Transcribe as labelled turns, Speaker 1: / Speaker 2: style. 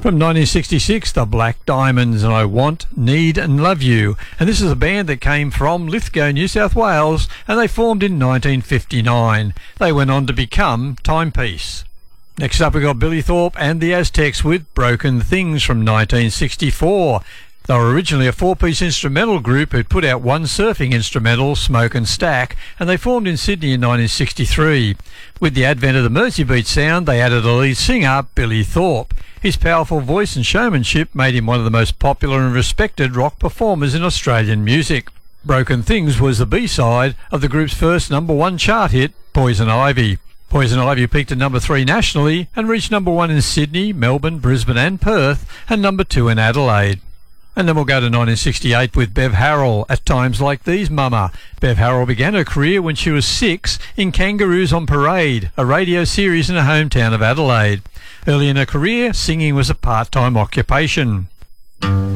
Speaker 1: From 1966, the Black Diamonds and I Want, Need and Love You. And this is a band that came from Lithgow, New South Wales, and they formed in 1959. They went on to become Timepiece. Next up we got Billy Thorpe and the Aztecs with Broken Things from 1964. They were originally a four-piece instrumental group who'd put out one surfing instrumental, Smoke and Stack, and they formed in Sydney in 1963. With the advent of the Merseybeat sound, they added a lead singer, Billy Thorpe. His powerful voice and showmanship made him one of the most popular and respected rock performers in Australian music. Broken Things was the B-side of the group's first #1 chart hit, Poison Ivy. Poison Ivy peaked at number 3 nationally and reached number 1 in Sydney, Melbourne, Brisbane and Perth, and number 2 in Adelaide. And then we'll go to 1968 with Bev Harrell, At Times Like These Mama. Bev Harrell began her career when she was 6 in Kangaroos on Parade, a radio series in her hometown of Adelaide. Early in her career, singing was a part-time occupation.